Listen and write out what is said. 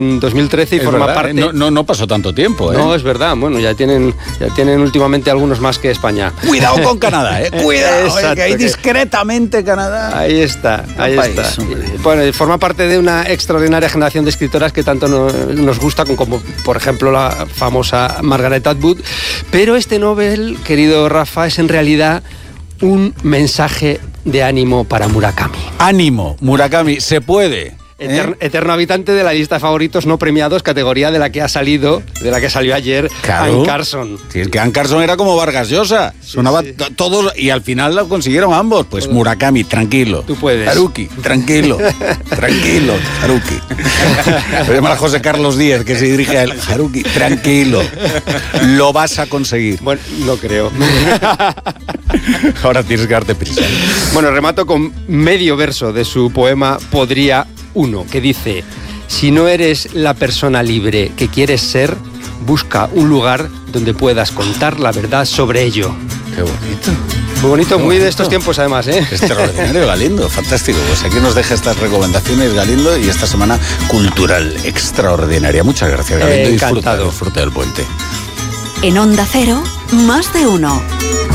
en 2013 y es forma verdad, parte... No pasó tanto tiempo, ¿eh? No, es verdad. Bueno, ya tienen últimamente algunos más que España. Cuidado con Canadá, ¿eh? Cuidado, Exacto, que ahí discretamente Canadá. Ahí está. País, bueno, forma parte de una extraordinaria generación de escritoras que tanto nos gusta, como por ejemplo la famosa Margaret Atwood. Pero este Nobel, querido Rafa, es en realidad un mensaje de ánimo para Murakami. Ánimo, Murakami, se puede. Eterno habitante de la lista de favoritos no premiados, categoría de la que salió ayer, claro. Anne Carson. Si es que Anne Carson era como Vargas Llosa, sonaba todos y al final lo consiguieron ambos. Pues Murakami, tranquilo. Tú puedes. Haruki, tranquilo, tranquilo, Haruki. Lo llama José Carlos Díez, que se dirige a él. Haruki, tranquilo, lo vas a conseguir. Bueno, no creo. Ahora tienes que darte prisa. Bueno, remato con medio verso de su poema Podría Uno, que dice: si no eres la persona libre que quieres ser, busca un lugar donde puedas contar la verdad sobre ello. Qué bonito. Muy bonito, muy de estos tiempos además, ¿eh? Extraordinario, Galindo, fantástico. Pues aquí nos deja estas recomendaciones, Galindo, y esta semana cultural extraordinaria. Muchas gracias, Galindo. Encantado. Disfruta del puente. En Onda Cero, más de uno.